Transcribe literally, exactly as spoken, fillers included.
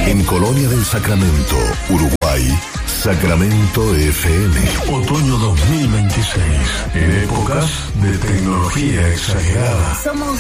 En Colonia del Sacramento, Uruguay, Sacramento F M. Otoño dos mil veintiséis. En épocas de tecnología exagerada. Somos